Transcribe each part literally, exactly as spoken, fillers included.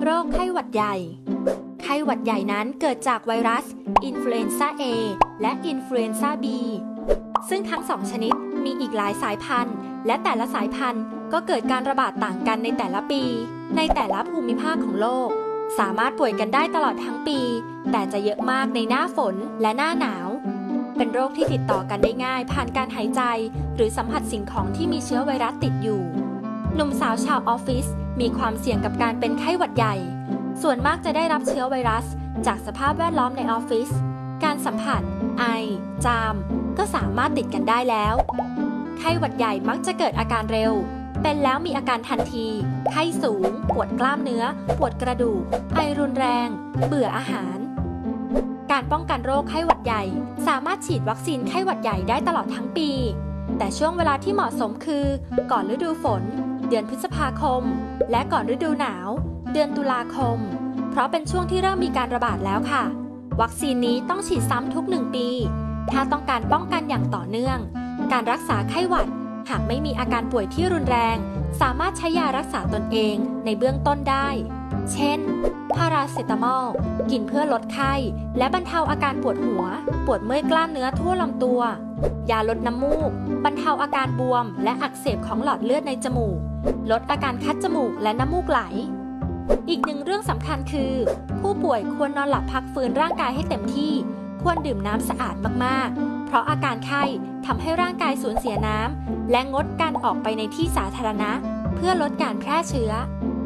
โรคไข้หวัดใหญ่ไข้หวัดใหญ่นั้นเกิดจากไวรัสอินฟลูเอนซ่า เอ และอินฟลูเอนซ่า บี ซึ่งทั้งสองชนิดมีอีกหลายสายพันธุ์และแต่ละสายพันธุ์ก็เกิดการระบาดต่างกันในแต่ละปีในแต่ละภูมิภาคของโลกสามารถป่วยกันได้ตลอดทั้งปีแต่จะเยอะมากในหน้าฝนและหน้าหนาวเป็นโรคที่ติดต่อกันได้ง่ายผ่านการหายใจหรือสัมผัสสิ่งของที่มีเชื้อไวรัสติดอยู่หนุ่มสาวชาวออฟฟิศมีความเสี่ยงกับการเป็นไข้หวัดใหญ่ส่วนมากจะได้รับเชื้อไวรัสจากสภาพแวดล้อมในออฟฟิศการสัมผัสไอจามก็สามารถติดกันได้แล้วไข้หวัดใหญ่มักจะเกิดอาการเร็วเป็นแล้วมีอาการทันทีไข้สูงปวดกล้ามเนื้อปวดกระดูกไอรุนแรงเบื่ออาหารการป้องกันโรคไข้หวัดใหญ่สามารถฉีดวัคซีนไข้หวัดใหญ่ได้ตลอดทั้งปีแต่ช่วงเวลาที่เหมาะสมคือก่อนฤดูฝนเดือนพฤษภาคมและก่อนฤดูหนาวเดือนตุลาคมเพราะเป็นช่วงที่เริ่มมีการระบาดแล้วค่ะวัคซีนนี้ต้องฉีดซ้ำทุกหนึ่งปีถ้าต้องการป้องกันอย่างต่อเนื่องการรักษาไข้หวัดหากไม่มีอาการป่วยที่รุนแรงสามารถใช้ยารักษาตนเองในเบื้องต้นได้เช่นพาราเซตามอลกินเพื่อลดไข้และบรรเทาอาการปวดหัวปวดเมื่อยกล้ามเนื้อทั่วลำตัวยาลดน้ำมูกบรรเทาอาการบวมและอักเสบของหลอดเลือดในจมูกลดอาการคัดจมูกและน้ำมูกไหลอีกหนึ่งเรื่องสำคัญคือผู้ป่วยควรนอนหลับพักฟื้นร่างกายให้เต็มที่ควรดื่มน้ำสะอาดมากๆเพราะอาการไข้ทำให้ร่างกายสูญเสียน้ำและงดการออกไปในที่สาธารณะเพื่อลดการแพร่เชื้อ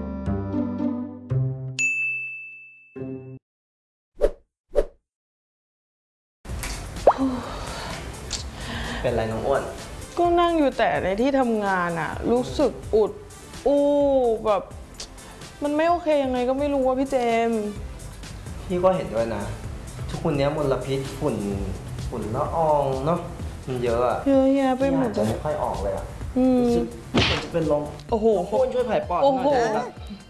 เป็นไรน้องอ้วนก็นั่งอยู่แต่ในที่ทำงานอะรู้สึกอุดอู้แบบมันไม่โอเคยังไงก็ไม่รู้ว่าพี่เจมพี่ก็เห็นด้วยนะทุกคนนี้มลพิษฝุ่นฝุ่นละอองเนาะมันเยอะอะเยอะแยะไปหมดจะไม่ค่อยออกเลยอะรู้สึกมันจะเป็นลมโอ้โหคุณช่วยผ่ายปอดหน่อยนะครับ